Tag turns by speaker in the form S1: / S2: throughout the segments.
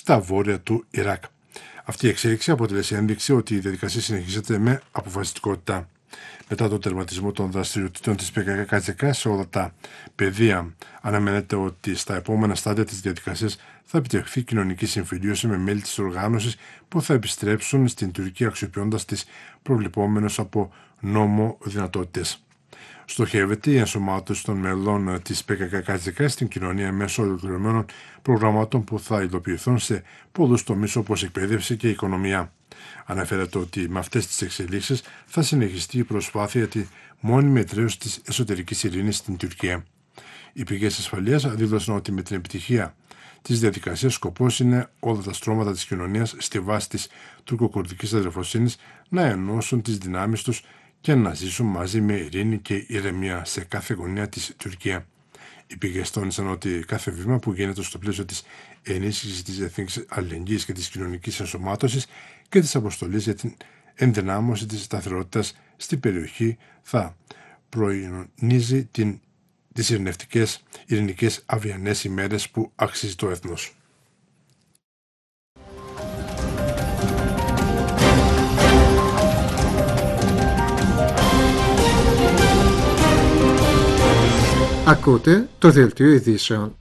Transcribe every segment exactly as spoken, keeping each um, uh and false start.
S1: στα βόρεια του Ιράκ. Αυτή η εξέλιξη αποτελέσει ένδειξη ότι η διαδικασία συνεχίζεται με αποφασιστικότητα. Μετά τον τερματισμό των δραστηριοτήτων της πι κέι κέι κέι τζέι κέι σε όλα τα πεδία, αναμένεται ότι στα επόμενα στάδια της διαδικασίας θα επιτευχθεί κοινωνική συμφιλίωση με μέλη της οργάνωσης που θα επιστρέψουν στην Τουρκία αξιοποιώντας τις προβλεπόμενες από νόμο δυνατότητες. Στοχεύεται η ενσωμάτωση των μελών της πι κέι κέι κέι τζέι κέι στην κοινωνία μέσω ολοκληρωμένων προγραμμάτων που θα υλοποιηθούν σε πολλούς τομείς όπως εκπαίδευση και οικονομία. Αναφέρεται ότι με αυτές τις εξελίξεις θα συνεχιστεί η προσπάθεια για τη μόνιμη εδραίωση της εσωτερικής ειρήνης στην Τουρκία. Οι πηγές ασφαλείας δήλωσαν ότι με την επιτυχία της διαδικασίας σκοπός είναι όλα τα στρώματα της κοινωνίας στη βάση της τουρκοκουρδικής αδερφοσύνης να ενώσουν τις δυνάμεις τους και να ζήσουν μαζί με ειρήνη και ηρεμία σε κάθε γωνία της Τουρκία. Οι πηγές τόνισαν ότι κάθε βήμα που γίνεται στο πλαίσιο της ενίσχυσης της εθνικής αλληλεγγύης και της κοινωνικής ενσωμάτωσης και της αποστολής για την ενδυνάμωση της σταθερότητας στην περιοχή θα προϊονίζει την, τις ειρηνευτικές, ειρηνικές αυριανές ημέρες που αξίζει το έθνος.
S2: Ακούτε το δελτίο ειδήσεων.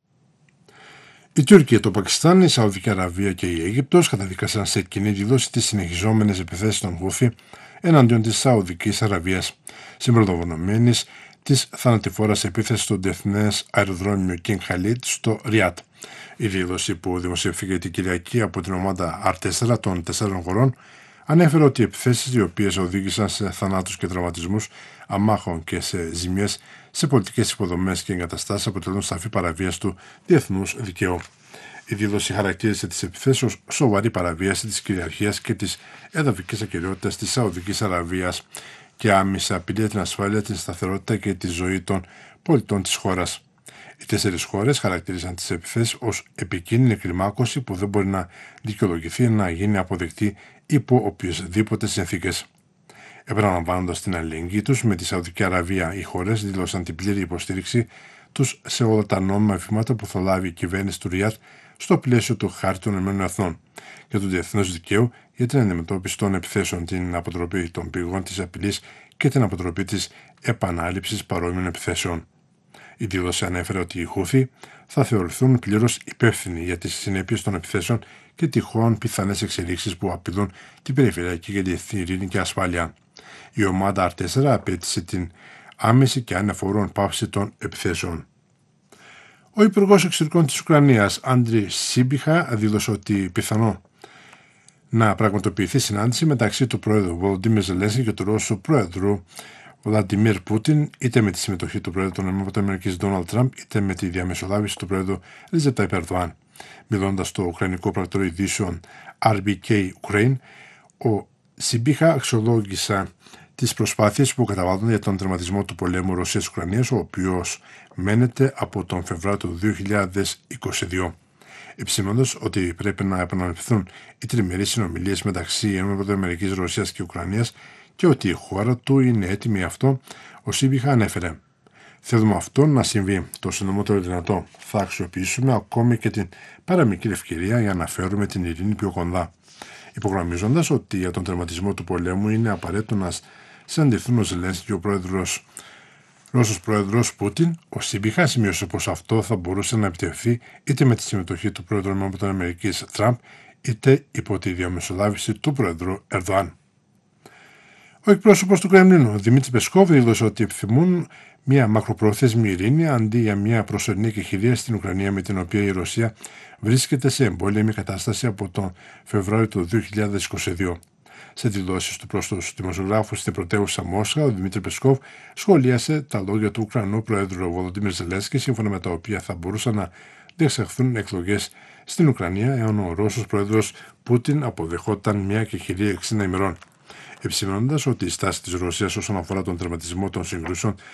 S1: Η Τουρκία, το Πακιστάν, η Σαουδική Αραβία και η Αίγυπτος καταδίκασαν σε κοινή δήλωση τις συνεχιζόμενες επιθέσεις των Χούθι εναντίον της Σαουδικής Αραβίας, συμπροδομημένης της θανατηφόρας επίθεσης στο διεθνές αεροδρόμιο King Khalid στο Ριάτ. Η δήλωση που δημοσιεύθηκε την Κυριακή από την ομάδα αρ τέσσερα των τεσσάρων χωρών ανέφερε ότι οι επιθέσεις οι οποίες οδήγησαν σε θανάτους και τραυματισμούς αμάχων και σε ζημιές σε πολιτικές υποδομές και εγκαταστάσεις αποτελούν σαφή παραβίαση του διεθνούς δικαίου. Η δήλωση χαρακτήρισε τις επιθέσεις ως σοβαρή παραβίαση της κυριαρχίας και της εδαφικής ακεραιότητας της Σαουδικής Αραβίας και άμεσα απειλεί την ασφάλεια, την σταθερότητα και τη ζωή των πολιτών της χώρας. Οι τέσσερις χώρες χαρακτήρισαν τις επιθέσεις ως επικίνδυνη κλιμάκωση που δεν μπορεί να δικαιολογηθεί να γίνει αποδεκτή υπό οποιασδήποτε συνθήκες. Επαναλαμβάνοντας την αλληλεγγύη τους με τη Σαουδική Αραβία, οι χώρες δήλωσαν την πλήρη υποστήριξη τους σε όλα τα νόμιμα βήματα που θα λάβει η κυβέρνηση του Ριάτ στο πλαίσιο του Χάρτη των Ηνωμένων Εθνών και του διεθνούς δικαίου για την αντιμετώπιση των επιθέσεων, την αποτροπή των πηγών της απειλής και την αποτροπή της επανάληψης παρόμοιων επιθέσεων. Η δήλωση ανέφερε ότι οι Χούθι θα θεωρηθούν πλήρως υπεύθυνοι για τις συνέπειες των επιθέσεων και τυχόν πιθανές εξελίξεις που απειλούν την περιφερειακή και διεθνή ειρήνη και ασφάλεια. Η ομάδα αρ τέσσερα απέτησε την άμεση και ανεφορών πάυση των επιθέσεων. Ο Υπουργός Εξωτερικών της Ουκρανίας, Άντρι Σίμπιχα, δήλωσε ότι πιθανό να πραγματοποιηθεί συνάντηση μεταξύ του Πρόεδρου Βολοντίμιρ Ζελένσκι και του Ρώσου Πρόεδρου Βλαντιμίρ Πούτιν, είτε με τη συμμετοχή του Πρόεδρου των ΗΠΑ Ντόναλντ Τραμπ, είτε με τη διαμεσολάβηση του Πρόεδρου Ρετζέπ Ταϊπ Ερντοάν. Μιλώντας στο Ουκρανικό Πρακτορείο Ειδήσεων αρ μπι κέι Ukraine, ο Σιμπίχα αξιολόγησε τις προσπάθειες που καταβάλλονται για τον τερματισμό του πολέμου Ρωσίας-Ουκρανίας, ο οποίος μένεται από τον Φεβρουάριο του δύο χιλιάδες είκοσι δύο. Επισημώντας ότι πρέπει να επαναληφθούν οι τριμερείς συνομιλίες μεταξύ ΗΠΑ, Ρωσίας και Ουκρανίας και ότι η χώρα του είναι έτοιμη αυτό, ο Σίμπιχα ανέφερε: «Θέλουμε αυτό να συμβεί το συντομότερο δυνατό. Θα αξιοποιήσουμε ακόμη και την παραμικρή ευκαιρία για να φέρουμε την ειρήνη πιο κοντά». Υπογραμμίζοντας ότι για τον τερματισμό του πολέμου είναι απαραίτητο να συναντηθούν ο Ζελένσκι και ο πρόεδρος, Ρώσος πρόεδρος Πούτιν, ο Σίμπιχα σημείωσε πως αυτό θα μπορούσε να επιτευχθεί είτε με τη συμμετοχή του πρόεδρου ΗΠΑ Τραμπ, είτε υπό τη διαμεσολάβηση του πρόεδρου Ερντοάν. Ο εκπρόσωπος του Κρεμλίνου, Δημήτρη Πεσκόβ, δήλωσε ότι επιθυμούν μια μακροπρόθεσμη ειρήνη αντί για μια προσωρινή εκεχηρία στην Ουκρανία, με την οποία η Ρωσία βρίσκεται σε εμπόλεμη κατάσταση από τον Φεβρουάριο του δύο χιλιάδες είκοσι δύο. Σε δηλώσεις του προς τους δημοσιογράφους στην πρωτεύουσα Μόσχα, ο Δημήτρη Πεσκόβ σχολίασε τα λόγια του Ουκρανού Προέδρου Βολοντίμιρ Ζελένσκι, σύμφωνα με τα οποία θα μπορούσαν να διεξαχθούν εκλογές στην Ουκρανία εάν ο Ρώσος Πρόεδρος Πούτιν αποδεχόταν μια εκεχηρία εξήντα ημερών. Επισημαίνοντας ότι η στάση της Ρωσίας όσον αφορά τον τερματισμό των συγκρούσεων